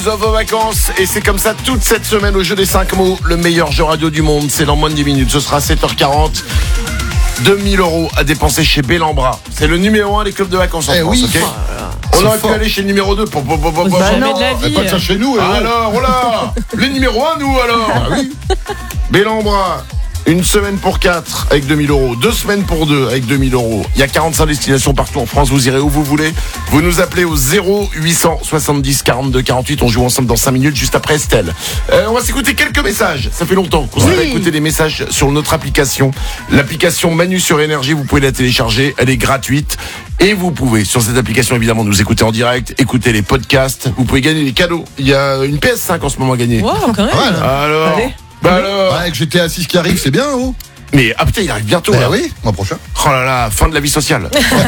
Vos vacances, et c'est comme ça toute cette semaine au jeu des 5 mots, le meilleur jeu radio du monde. C'est dans moins de 10 minutes, ce sera 7h40. 2000 € à dépenser chez Bellambra. C'est le numéro 1 des clubs de vacances en France, oui. ok. On aurait pu aller chez le numéro 2 pour Jamais de la vie. Pas de ça chez nous. Alors, voilà. Les numéros 1, nous, alors. Ah oui. Bellambra, une semaine pour 4 avec 2000 €, 2 semaines pour 2 avec 2000 €. Il y a 45 destinations partout en France, vous irez où vous voulez. Vous nous appelez au 0870 42 48. On joue ensemble dans 5 minutes, juste après Estelle. On va s'écouter quelques messages. Ça fait longtemps qu'on s'est pas écouté des messages sur notre application. L'application Manu sur Énergie, vous pouvez la télécharger, elle est gratuite. Et vous pouvez, sur cette application, évidemment, nous écouter en direct, écouter les podcasts. Vous pouvez gagner des cadeaux. Il y a une PS5 en ce moment à gagner. Wow, quand même. Alors, Allez. alors. Avec GTA 6 qui arrive, c'est bien, oh. Mais putain, il arrive bientôt. Là. Oui, mois prochain. Oh là là, fin de la vie sociale.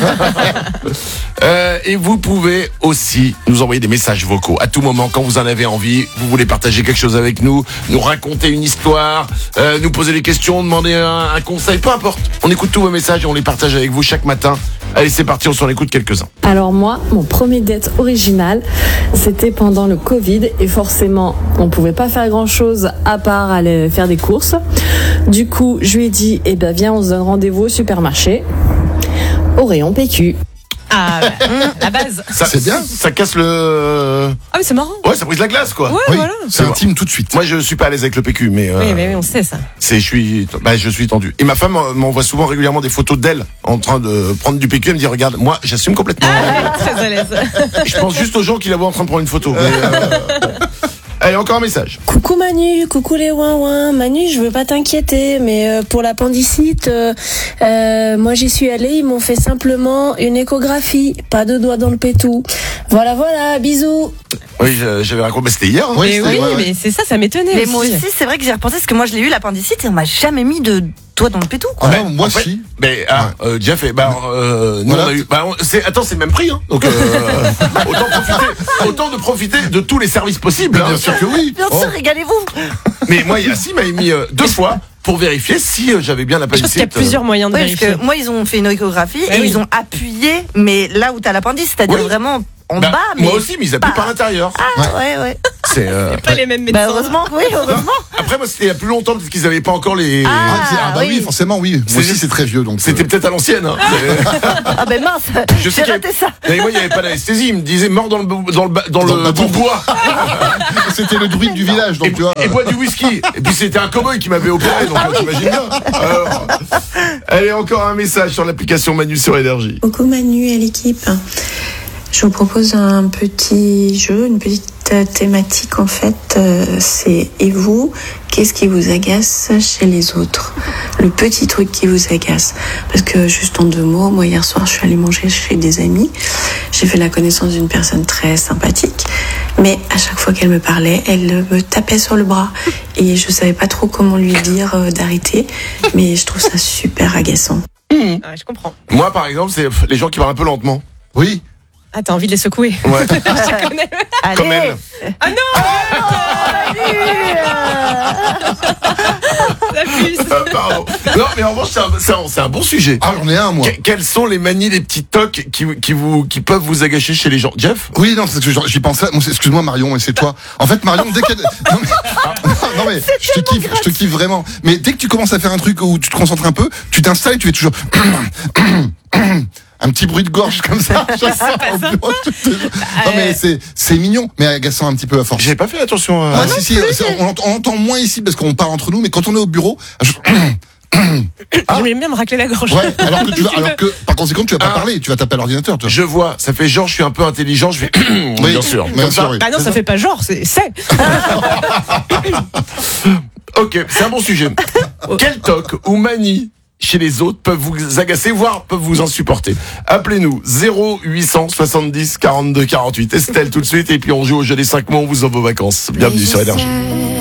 Et vous pouvez aussi nous envoyer des messages vocaux à tout moment quand vous en avez envie. Vous voulez partager quelque chose avec nous, nous raconter une histoire, nous poser des questions, demander un conseil, peu importe. On écoute tous vos messages et on les partage avec vous chaque matin. Allez, c'est parti, on s'en écoute quelques-uns. Alors moi, mon premier date original, c'était pendant le Covid et forcément, on pouvait pas faire grand-chose à part aller faire des courses. Du coup, je lui ai dit, viens, on se donne rendez-vous au supermarché, au rayon PQ. Ah, la base. C'est bien. Ça casse le... Ah oui, c'est marrant. Ouais, ça brise la glace, quoi. Ouais, Oui, voilà. c'est intime tout de suite. Moi, je suis pas à l'aise avec le PQ, mais... Oui, on sait ça. je suis tendu. Et ma femme m'envoie souvent régulièrement des photos d'elle en train de prendre du PQ. Elle me dit, regarde, moi, j'assume complètement. Très à l'aise. Je pense juste aux gens qui la voient en train de prendre une photo. Allez, encore un message. Coucou Manu, coucou les ouin-ouin. Manu, je veux pas t'inquiéter, mais pour l'appendicite, moi j'y suis allée, ils m'ont fait simplement une échographie, pas de doigts dans le pétou. Voilà, bisous. Oui, j'avais raconté, mais c'était hier. Hein. Mais oui, ouais. mais c'est ça, ça m'étonnait. Mais moi aussi, c'est vrai que j'ai repensé parce que moi je l'ai eu l'appendicite et on m'a jamais mis de doigt dans le pétou. Quoi. Ah non, moi En fait, si. Mais Jeff, nous Voilà. on a eu. Attends, c'est le même prix, hein. Donc autant de profiter de tous les services possibles. Hein. Bien sûr que oui. Bien sûr, régalez-vous. Mais moi, Yassim m'avait mis 2 fois pour vérifier si j'avais bien Je pense qu'il y a l'appendicite. plusieurs moyens de Ouais, parce vérifier. que moi ils ont fait une échographie et oui. ils ont appuyé, mais là où t'as l'appendice, c'est-à-dire Oui. vraiment en Bah, bas. Mais moi aussi, mais ils appuient par l'intérieur. Ah ouais. C'est. Pas les mêmes médecins. Bah heureusement, oui, heureusement. Après, moi, c'était il y a plus longtemps parce qu'ils n'avaient pas encore les. Ah bah oui, forcément, oui. Moi aussi, c'est très vieux, donc. C'était peut-être à l'ancienne. Hein. Ah ben mince, Je sais j'ai qu'il y raté ça. Mais moi, il n'y avait pas d'anesthésie. Il me disait mort dans le bout de bois. C'était le druide du village, donc tu vois. Et boit du whisky. Et puis c'était un cow-boy qui m'avait opéré, donc t'imagines bien. Alors, allez, encore un message sur l'application Manu sur Énergie. Coucou Manu et l'équipe. Je vous propose un petit jeu, une petite thématique en fait. C'est et vous, qu'est-ce qui vous agace chez les autres? Le petit truc qui vous agace. Parce que juste en 2 mots, moi hier soir je suis allée manger chez des amis. J'ai fait la connaissance d'une personne très sympathique. Mais à chaque fois qu'elle me parlait, elle me tapait sur le bras. Et je savais pas trop comment lui dire d'arrêter. Mais je trouve ça super agaçant. Ah, je comprends. Moi, par exemple, c'est les gens qui parlent un peu lentement. Oui. Ah, t'as envie de les secouer. Ouais. Je connais. Allez. Comme elle. Ah non, la puce. Pardon. Non, mais en revanche, c'est un bon sujet. Ah, j'en ai un, moi. Quelles sont les manies, les petits tocs qui peuvent vous agacer chez les gens? Jeff? Oui, non, c'est parce que j'y pensais. Excuse-moi, Marion, et c'est toi. En fait, Marion, dès qu'elle. Non, mais je te kiffe vraiment. Mais dès que tu commences à faire un truc où tu te concentres un peu, tu t'installes et tu fais toujours. Un petit bruit de gorge comme ça. Au bureau, non, mais c'est mignon, mais agaçant un petit peu à force. J'ai pas fait attention. Ah, si, on entend moins ici parce qu'on parle entre nous, mais quand on est au bureau. J'aime bien me racler la gorge. Ouais, alors que par conséquent, tu vas pas parler, tu vas taper à l'ordinateur, toi. Je vois, ça fait genre, je suis un peu intelligent, je vais. Oui, bien sûr. bien sûr, oui. Ah non, ça fait pas genre, c'est. Ok, c'est un bon sujet. Quel toc ou manie chez les autres peuvent vous agacer, voire peuvent vous insupporter? Appelez-nous 0870 42 48. Estelle tout de suite, et puis on joue au jeu des 5 mots, on vous offre vos vacances. Bienvenue sur Énergie.